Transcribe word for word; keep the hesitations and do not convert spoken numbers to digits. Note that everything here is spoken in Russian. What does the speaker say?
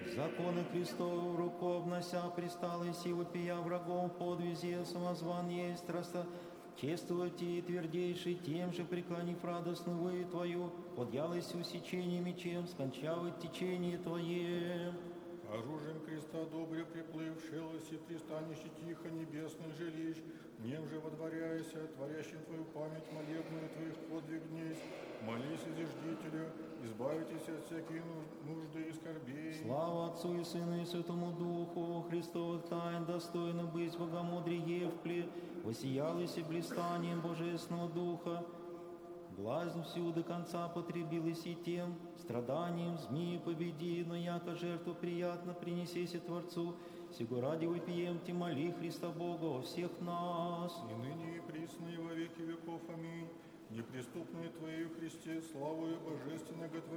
Законы Христов руку обнося, пристал и силу пия врагом в подвизе, самозван есть раста. Чествуйте и твердейший тем же, преклонив радостную вы Твою, подъялось усечение мечем, скончавает течение Твое. Оружием креста добре приплывшилось и пристанище тихо небесных жилищ, днем же водворяйся, творящим Твою память молебную Твоих подвиг дней, молись и зиждителю, избавитесь от всяких нужды и скорбей. Слава Отцу и Сыну и Святому Духу, Христовых тайн достойно быть богомудрее впле, воссиялось и блистанием Божественного Духа. Блазнь всю до конца потребилась и тем, страданием змеи победи, но яко жертву приятно принесеси Творцу, сего ради выпием те моли Христа Бога о всех нас. И ныне и присно и во веки веков. Аминь. Неприступные Твои, Христе, славою божественного